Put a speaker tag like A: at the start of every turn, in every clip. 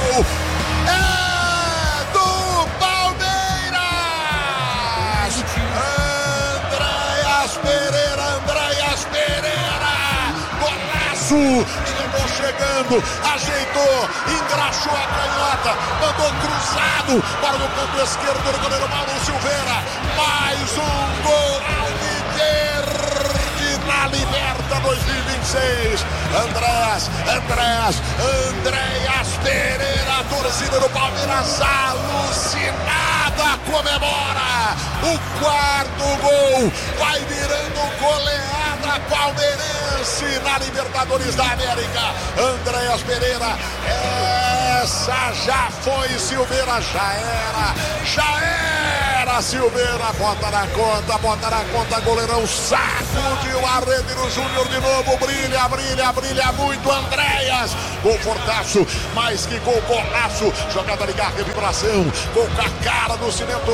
A: gol é do Palmeiras. Andréas Pereira, golaço. Chegando, ajeitou, engraxou a canhota, mandou cruzado para o canto esquerdo do goleiro Mauro Silveira. Mais um gol alviverde na Liberta 2026. Andréas Pereira, a torcida do Palmeiras alucinada comemora o quarto gol, vai virando goleada palmeirense na Libertadores da América. Andréas Pereira, essa já foi, Silveira, já era Silveira, bota na conta, goleirão sacudiu a rede no Júnior de novo, brilha muito Andréas, gol fortaço, mais que gol, golaço, jogada ligada, vibração, gol com a cara do Cimento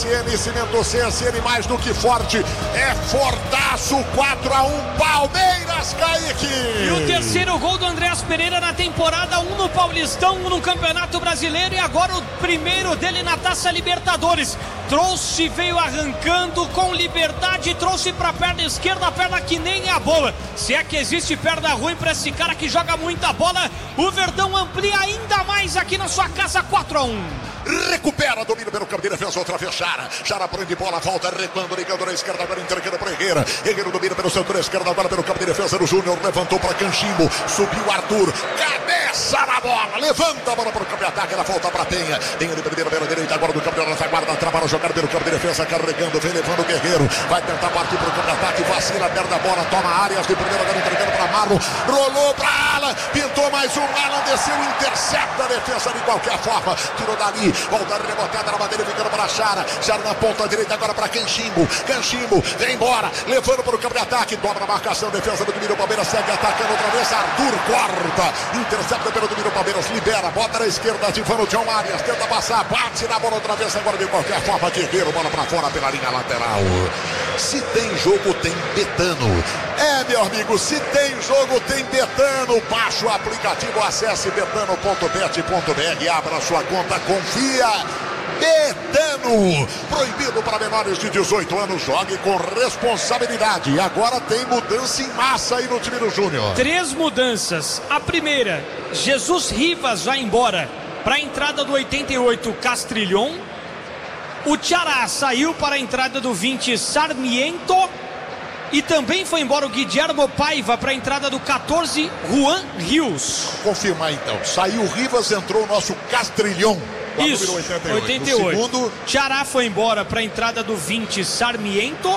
A: CSN mais do que forte, é fortaço, 4-1 Palmeiras, Kaique.
B: E o terceiro gol do Andréas Pereira na temporada, um no Paulistão, um no Campeonato Brasileiro e agora o primeiro dele na Taça Libertadores. Veio arrancando com liberdade, trouxe pra perna esquerda, a perna que nem é a bola. Se é que existe perna ruim pra esse cara que joga muita bola, o Verdão amplia ainda mais aqui na sua casa, 4-1.
A: Recupera, domina pelo campo de defesa, outra vez Chara prende bola, volta, recuando, ligando na esquerda, agora entregando para Herrera domina pelo centro da esquerda, agora pelo campo de defesa do Júnior, levantou para Canchimbo, subiu Arthur, cabeça na bola, levanta a bola para o campo de ataque, ela volta para Penha de primeira pela direita, agora do campo de retaguarda, trabalha a jogar pelo campo de defesa, carregando, vem levando o Guerreiro, vai tentar partir para o campo de ataque, vacila, perde a bola, toma áreas de primeira, agora entregando para Marlon, rolou para Alan, pintou mais um, Alan desceu, intercepta a defesa de qualquer forma, tirou dali, volta rebotada na bandeira, ficando para Chara na ponta direita, agora para Canchimbo, vem embora, levando para o campo de ataque, dobra a marcação, defesa do domínio, Palmeiras segue atacando outra vez, Arthur corta, intercepta pelo domínio, Palmeiras libera, bota na esquerda, ativando o John Arias, tenta passar, bate na bola outra vez, agora de qualquer forma, Guerreiro, bola para fora pela linha lateral. Se tem jogo, tem Betano. Meu amigo, se tem jogo, tem Betano. Baixe o aplicativo, acesse betano.bet.br, abra sua conta, confia. Betano, proibido para menores de 18 anos, jogue com responsabilidade. E agora tem mudança em massa aí no time do Júnior.
B: 3 mudanças. A primeira, Jesus Rivas vai embora para a entrada do 88, Castrilhon. O Tchará saiu para a entrada do 20, Sarmiento. E também foi embora o Guilhermo Paiva para a entrada do 14, Juan Rios.
A: Confirmar então, saiu Rivas, entrou o nosso Castrilhon.
B: Isso, 88.
A: O segundo,
B: Tchará foi embora para a entrada do 20, Sarmiento,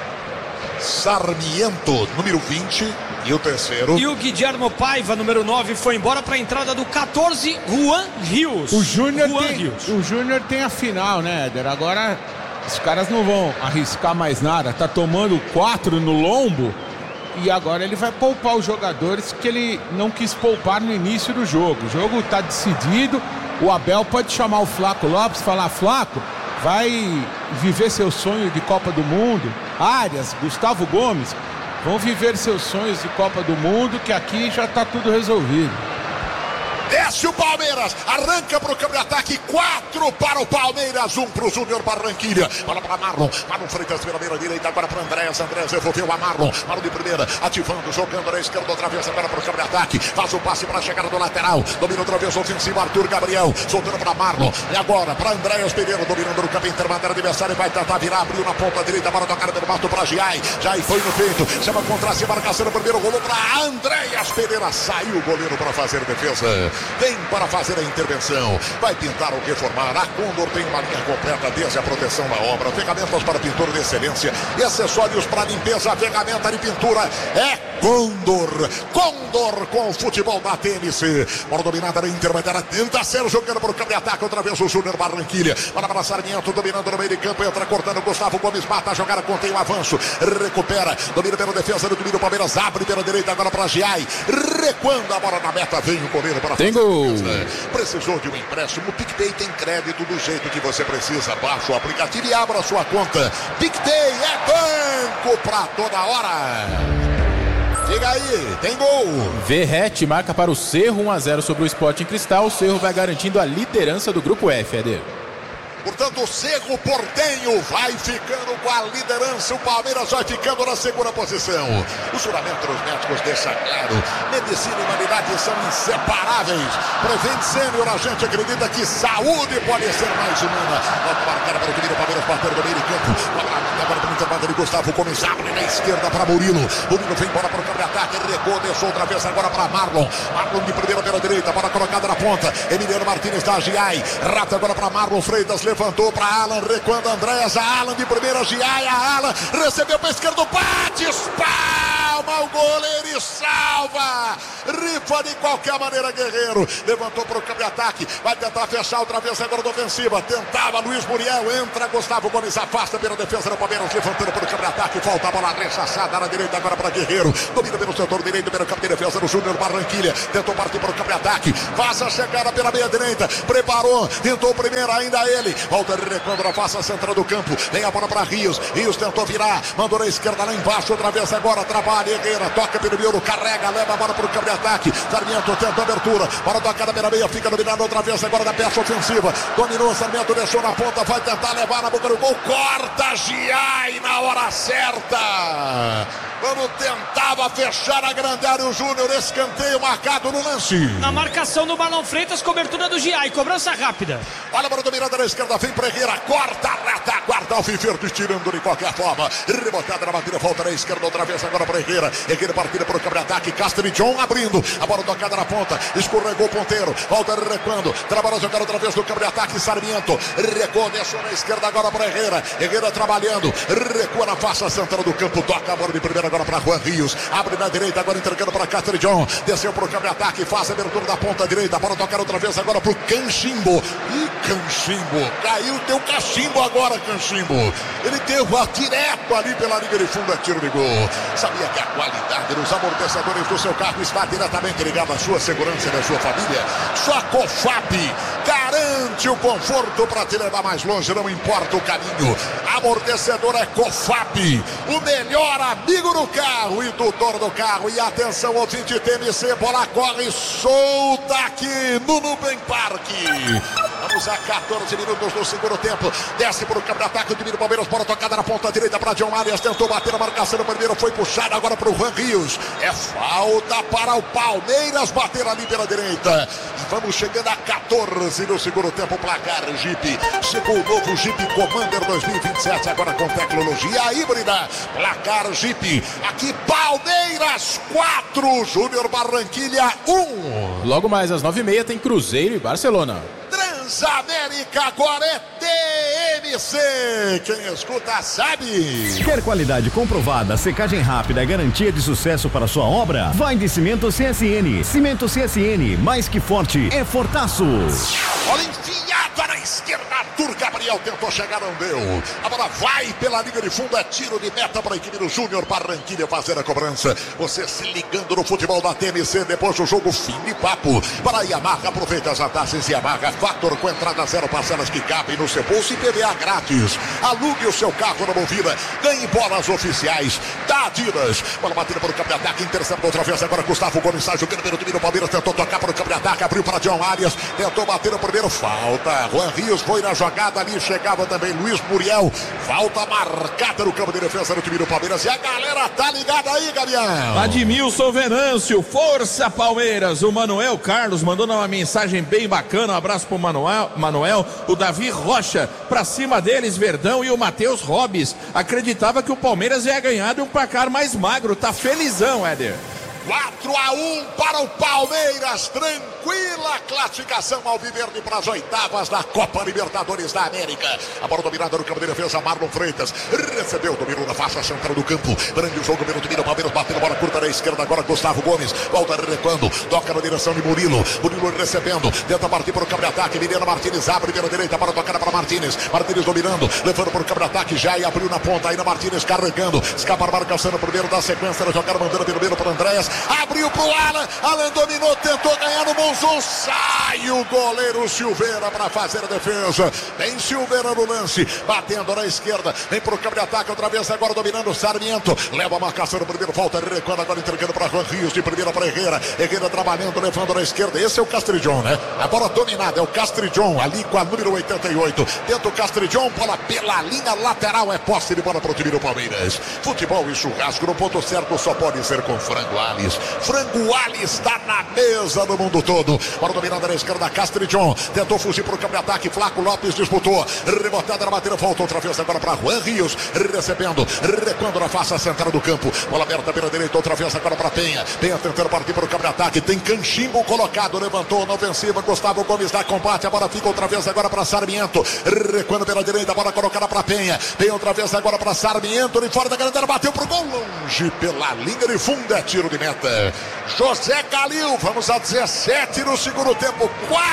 A: número 20. E o terceiro?
B: E o Guilhermo Paiva, número 9, foi embora para a entrada do 14, Juan Rios.
C: O Júnior tem a final, né, Éder? Agora os caras não vão arriscar mais nada. Tá tomando 4 no lombo e agora ele vai poupar os jogadores que ele não quis poupar no início do jogo. O jogo tá decidido. O Abel pode chamar o Flaco Lopes e falar: Flaco, vai viver seu sonho de Copa do Mundo. Arias, Gustavo Gomes, vão viver seus sonhos de Copa do Mundo, que aqui já tá tudo resolvido.
A: Desce o Palmeiras, arranca para o campo de ataque, 4 para o Palmeiras, 1 para o Júnior Barranquilha, bola para Marlon Freitas pela beira direita, agora para Andréas devolveu a Marlon de primeira, ativando, jogando na esquerda, outra vez agora para o campo de ataque, faz o passe para a chegada do lateral, domina outra vez ofensivo, Arthur Gabriel, soltando para Marlon, e agora para Andréas Pereira, dominando no campo intermediário, adversário vai tentar virar, abriu na ponta direita, para tocar no mato para Giai foi no peito, chama contra a marcação, primeiro rolou para Andréas Pereira, saiu o goleiro para fazer defesa. Vem para fazer a intervenção, vai pintar ou reformar. A Condor tem uma linha completa desde a proteção da obra, ferramentas para pintura de excelência e acessórios para limpeza. A ferramenta de pintura é Condor com o futebol da TNC. Bola dominada na intermediária, tenta ser jogando para o campo de ataque, outra vez o Júnior Barranquilha, para Sarmiento, dominando no meio de campo, entra cortando, Gustavo Gomes mata a jogada, contém o avanço, recupera, domina pela defesa do domínio, Palmeiras abre pela direita agora para Giai, recuando a bola na meta, vem o goleiro para
C: tem gol.
A: Precisou de um empréstimo? O PicPay tem crédito do jeito que você precisa. Baixa o aplicativo e abra a sua conta. PicPay é banco para toda hora. Diga aí, tem gol.
D: Verrete marca para o Cerro 1-0 sobre o Sporting Cristal. O Cerro vai garantindo a liderança do grupo F, Éder.
A: Portanto, o Cerro Porteño vai ficando com a liderança. O Palmeiras vai ficando na segunda posição. Os juramentos médicos deixam claro: medicina e humanidade são inseparáveis. Prevent Sênior, a gente acredita que saúde pode ser mais humana. Nota marcada para o time do Palmeiras, batendo no meio de campo. Agora para o intervalo de Gustavo Gomes, abre na esquerda para Murilo. Murilo vem embora para o campo de ataque, recuou, deixou outra vez agora para Marlon. Marlon de primeira pela direita, bola colocada na ponta. Emiliano Martínez da Giai, rata agora para Marlon Freitas, levantou para Alan, recuando Andréas, a Alan de primeira, Giai, a Alan recebeu para a esquerda, bate, espalma o goleiro e salva. Rifa de qualquer maneira, Guerreiro. Levantou para o campo de ataque, vai tentar fechar outra vez agora da ofensiva. Tentava Luiz Muriel, entra Gustavo Gomes, afasta pela defesa do Palmeiras, levantando para o campo de ataque. Falta a bola rechaçada na direita agora para Guerreiro. Domina pelo setor direito, pelo campo de defesa do Júnior Barranquilha. Tentou partir para o campo de ataque, faz a chegada pela meia direita, preparou, tentou primeiro ainda ele. Volta recuando na face central do campo. Vem a bola para Rios. Rios tentou virar, mandou na esquerda lá embaixo, outra vez agora, trabalha Herrera, toca pelo miolo, carrega, leva a bola para o campo de ataque. Sarmiento tenta a abertura, bola tocada pela meia, fica dominando outra vez agora da peça ofensiva. Dominou, Sarmiento deixou na ponta, vai tentar levar na boca do gol, corta Giai na hora certa. Quando tentava fechar a grande área o Júnior, escanteio marcado no lance.
B: Na marcação do Marlon Freitas, cobertura do Giai, cobrança rápida.
A: Olha a bola dominada na esquerda, vem para Herrera, corta a reta, guarda o Fiferto, tirando de qualquer forma. Rebotada na batida, volta na esquerda outra vez agora para Herrera. Herrera partida para o campo de ataque, Castrichon abrindo, a bola tocada na ponta, escorregou o ponteiro, volta recuando, trabalha a jogar outra vez no campo de ataque, Sarmiento, recuou, deixou na esquerda agora para Herrera. Herrera trabalhando, recua na face central do campo, toca a bola de primeira agora para Juan Rios, abre na direita agora entregando para Castrichon, desceu para o campo de ataque, faz a abertura da ponta direita, a bola tocar outra vez agora para o Canchimbo. E Canchimbo, caiu teu cachimbo agora, Canchimbo. Ele deu direto ali pela linha de fundo, a tiro de gol. Sabia que a qualidade dos amortecedores do seu carro está diretamente ligada à sua segurança e da sua família? Só a Cofap garante o conforto para te levar mais longe, não importa o caminho. Amortecedor é Cofap, o melhor amigo do carro e tutor do carro. E atenção, ouvinte TMC, bola corre solta aqui no Nubank Parque. Vamos a 14 minutos do segundo tempo. Desce para o campo de ataque, o time do Palmeiras, bola tocada na ponta direita para John Arias, tentou bater a marcação do primeiro, foi puxado agora para o Juan Rios. É falta para o Palmeiras bater ali pela direita. E vamos chegando a 14 no segundo tempo, placar Jeep. Chegou o novo Jeep Commander 2027, agora com tecnologia híbrida. Placar Jeep. Aqui Palmeiras 4, Júnior Barranquilha 1.
D: Logo mais às 9h30 tem Cruzeiro e Barcelona.
A: Transamérica agora é TMC. Quem escuta sabe.
E: Quer qualidade comprovada, secagem rápida, garantia de sucesso para sua obra? Vai de Cimento CSN. Cimento CSN, mais que forte, é fortaço.
A: Olha, enfiada na esquerda, Arthur Gabriel tentou chegar, não deu. A bola vai pela linha de fundo, é tiro de meta para a equipe do Júnior Barranquilha fazer a cobrança. Você se ligando no futebol da TMC, depois do jogo, fim de papo. Para a Yamaha, aproveita as vantagens Yamaha Factor com entrada zero, parcelas que cabem no seu bolso e PVA grátis. Alugue o seu carro na Movida, ganhe bolas oficiais da Adidas. Bola batida para o campo de ataque, interceptou outra vez agora Gustavo Gomes, sai jogando pelo time do Palmeiras, tentou tocar para o campo de ataque, abriu para John Arias, tentou bater o primeiro, falta. Juan Rios foi na jogada ali, chegava também Luiz Muriel, falta marcada no campo de defesa do time do Palmeiras. E a galera tá ligada aí, Gabriel.
F: Admilson Venâncio, força Palmeiras. O Manuel Carlos mandou uma mensagem bem bacana, um abraço pro Manuel, o Davi Rocha, pra cima deles, Verdão, e o Matheus Robes. Acreditava que o Palmeiras ia ganhar de um placar mais magro, tá felizão, Éder.
A: 4-1 para o Palmeiras, tranquila classificação ao Viverde para as oitavas da Copa Libertadores da América. A bola dominada no campo de defesa, Marlon Freitas recebeu, dominou na faixa central do campo, grande o jogo pelo time do Palmeiras, batendo bola curta na esquerda, agora Gustavo Gomes, volta recuando, toca na direção de Murilo recebendo, tenta partir para o campo de ataque, Emiliano Martínez abre pela direita, para tocar para Martínez dominando, levando para o campo de ataque, já e abriu na ponta, ainda Martínez carregando, escapa a marcação no primeiro da sequência, jogar mandando pelo meio para Andréas, abriu pro Alan, Alan dominou, tentou ganhar no bom Cruzou, sai o goleiro Silveira para fazer a defesa. Tem Silveira no lance, batendo na esquerda, vem pro campo de ataque, outra vez agora dominando o Sarmiento, leva a marcação no primeiro, volta, recuando agora entregando para Juan Rios, de primeira para Herrera trabalhando, levando na esquerda, esse é o Castrijon, né? A bola dominada é o Castrijon, ali com a número 88, dentro do Castrijon, bola pela linha lateral, é posse de bola pro time do Palmeiras. Futebol e churrasco no ponto certo só pode ser com Frango Alves. Frango Alves está na mesa do mundo todo. Bola dominada na esquerda, Castrijon tentou fugir pro campo de ataque, Flaco Lopes disputou, rebotada na batida, volta outra vez agora para Juan Rios, recebendo, recuando na face central do campo, bola aberta pela direita, outra vez agora para Penha tentando partir para o campo de ataque, tem Canchimbo colocado, levantou na ofensiva, Gustavo Gomes dá combate, a bola fica outra vez agora para Sarmiento, recuando pela direita, a bola colocada para Penha outra vez agora para Sarmiento, de fora da grande área, bateu pro gol, longe pela linha de fundo, é tiro de meta. José Calil, vamos a 17 no segundo tempo,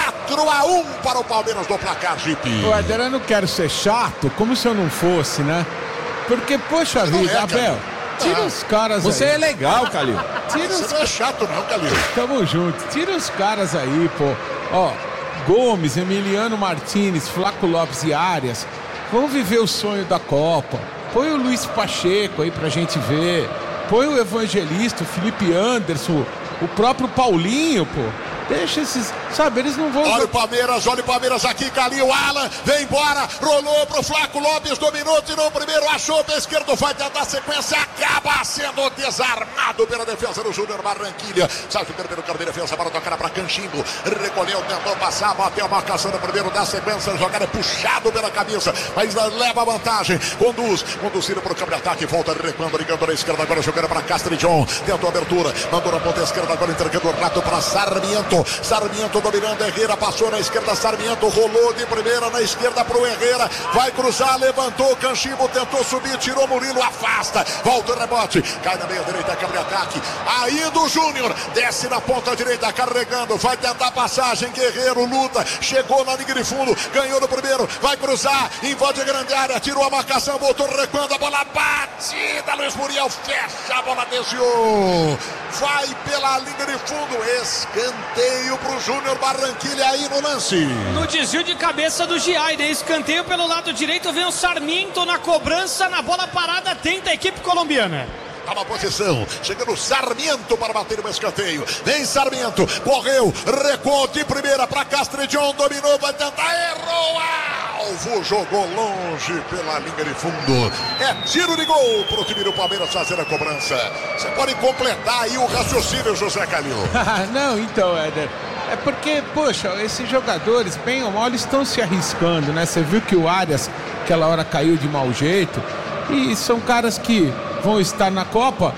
A: 4-1 para o Palmeiras do placar, Jipe.
C: O Éder, eu não quero ser chato, como se eu não fosse, né? Porque, poxa vida, Abel, tira os caras
D: Você
C: aí.
D: É legal, Calil.
A: Você não é chato não, Calil.
C: Tamo junto, tira os caras aí, pô. Ó, Gomes, Emiliano Martínez, Flaco Lopes e Arias vão viver o sonho da Copa. Põe o Luiz Pacheco aí pra gente ver. Põe o Evangelista, o Felipe Anderson, o próprio Paulinho, pô. Deixa esses, sabe, eles não vão...
A: Olha o Palmeiras aqui, Calil, Alan, vem embora, rolou pro Flaco Lopes, dominou, tirou o primeiro, achou pé esquerdo, vai tentar a sequência, acaba sendo desarmado pela defesa do Júnior Barranquilha. Sai o primeiro campo de defesa, para tocar para Canchimbo, recolheu, tentou passar, bateu a marcação no primeiro, dá sequência, jogar é puxado pela cabeça, mas leva a vantagem, conduzido para o campo de ataque, volta recuando, ligando na esquerda, agora jogando para Castrijon, tentou a abertura, mandou na ponta esquerda, agora entregando o rato para Sarmiento dominando, Herrera passou na esquerda, Sarmiento rolou de primeira na esquerda pro Herrera, vai cruzar, levantou, Canchimbo tentou subir, tirou Murilo, afasta, volta o rebote, cai na meia direita, câmbio de ataque, ainda o Júnior, desce na ponta direita, carregando, vai tentar passagem, Guerreiro luta, chegou na linha de fundo, ganhou no primeiro, vai cruzar, invade a grande área, tirou a marcação, voltou recuando, a bola batida, Luiz Muriel fecha, a bola desviou, vai pela linha de fundo, escanteio pro Júnior Barranquilha aí no lance.
B: No desvio de cabeça do Giai, né? Escanteio pelo lado direito, vem o Sarmiento na cobrança, na bola parada, tenta a equipe colombiana.
A: Uma posição, chegando Sarmiento para bater o escanteio, vem Sarmiento, correu, recuou de primeira para Castrijon, dominou, vai tentar, errou, alvo, jogou longe pela linha de fundo, é tiro de gol pro time do Palmeiras fazer a cobrança. Você pode completar aí o raciocínio, José Calil.
C: Não, então, Éder, é porque, poxa, esses jogadores, bem ou mal, estão se arriscando, né? Você viu que o Arias, aquela hora caiu de mau jeito, e são caras que vão estar na Copa.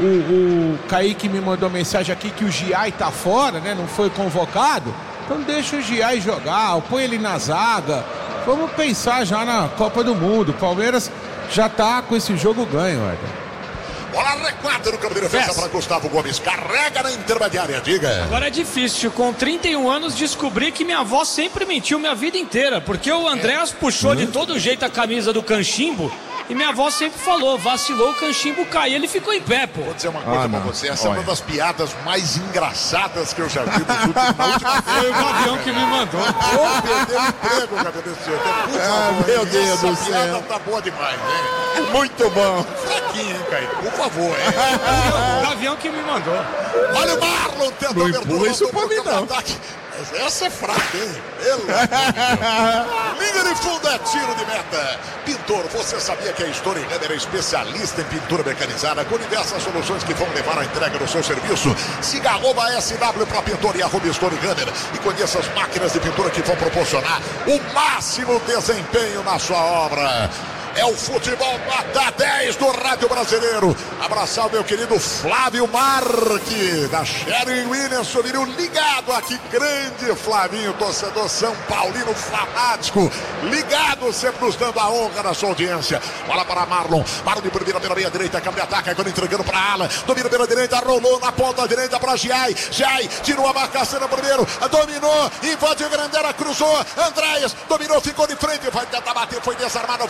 C: O Kaique me mandou mensagem aqui que o Giai tá fora, né? Não foi convocado. Então deixa o Giai jogar, põe ele na zaga. Vamos pensar já na Copa do Mundo. O Palmeiras já tá com esse jogo ganho, Éder.
A: Bola recuada no campo de defesa para Gustavo Gomes. Carrega na intermediária, diga.
B: Agora é difícil, com 31 anos, descobrir que minha avó sempre mentiu minha vida inteira. Porque o Andréas puxou de todo jeito a camisa do Canchimbo. E minha avó sempre falou, vacilou, o Canchimbo caiu, ele ficou em pé, pô.
A: Vou dizer uma coisa pra você, essa é uma das piadas mais engraçadas que eu já vi nos últimos
B: Foi o Gavião que me mandou.
A: Vou perder o emprego, Gavião, desse jeito.
D: Meu Deus do céu.
A: Essa piada tá boa demais, hein?
D: Muito bom.
A: Fraquinho, hein, Caio? Por favor, hein?
B: O Gavião que me mandou.
A: Olha o Marlon tentando
D: Não empurra isso pra mim, não.
A: Essa é fraca, hein? Linha de fundo é tiro de meta. Pintor, você sabia que a Stone Hammer é especialista em pintura mecanizada com diversas soluções que vão levar a entrega do seu serviço? Siga @SW para pintor e @Stone Hammer e conheça as máquinas de pintura que vão proporcionar o máximo desempenho na sua obra. É o futebol nota 10 do Rádio Brasileiro. Abraçar o meu querido Flávio Marque, da Sherwin Williams, virou ligado aqui, grande Flavinho, torcedor São Paulino fanático, ligado, sempre nos dando a honra da sua audiência. Bola para Marlon de primeira pela meia direita, câmbio de ataque, agora entregando para Alan, domina pela direita, rolou na ponta direita para Giai, tirou a marcação no primeiro, dominou, invadiu a grande área, cruzou, Andréas, dominou, ficou de frente, vai tentar bater, foi desarmado, volta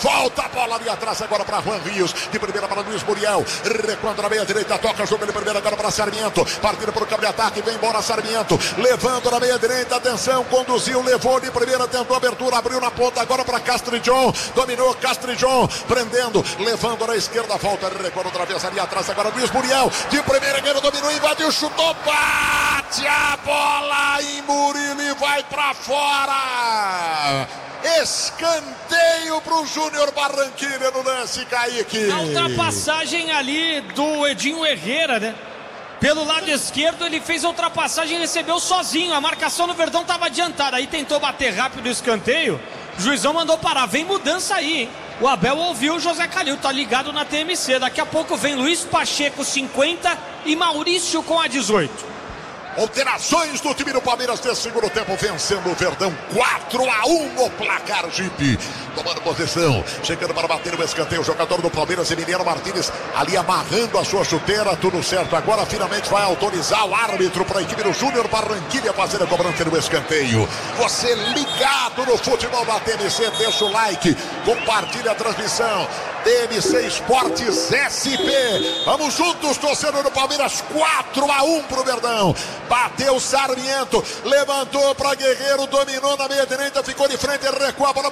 A: bola ali atrás agora para Juan Rios, de primeira para Luiz Muriel, recuando na meia direita, toca, jogo de primeira agora para Sarmiento, partindo para o campo de ataque, vem embora Sarmiento, levando na meia direita, atenção, conduziu, levou de primeira, tentou abertura, abriu na ponta agora para Castrijon, dominou Castrijon, prendendo, levando na esquerda, volta, recuando outra vez ali atrás agora Luiz Muriel, de primeira, Guerreiro dominou, invadiu, chutou, bate a bola em Murilo e vai para fora. Escanteio pro Júnior Barranquilla no lance, Kaique.
B: A ultrapassagem ali do Edinho Herrera, né? Pelo lado esquerdo ele fez a ultrapassagem e recebeu sozinho. A marcação do Verdão estava adiantada. Aí tentou bater rápido o escanteio. O juizão mandou parar. Vem mudança aí, hein? O Abel ouviu o José Calil, tá ligado na TMC. Daqui a pouco vem Luiz Pacheco 50 e Maurício com a 18.
A: Alterações do time do Palmeiras nesse segundo tempo, vencendo o Verdão 4-1 no placar, Jeep. Tomando posição, chegando para bater o escanteio, o jogador do Palmeiras, Emiliano Martínez, ali amarrando a sua chuteira, tudo certo. Agora finalmente vai autorizar o árbitro para a equipe do Júnior Barranquilla fazer a cobrança do escanteio. Você ligado no futebol da TMC, deixa o like, compartilha a transmissão. TMC Esportes SP. Vamos juntos, torcedor do Palmeiras, 4-1 pro Verdão. Bateu Sarmiento, levantou para Guerreiro, dominou na meia direita, ficou de frente, recua a bola.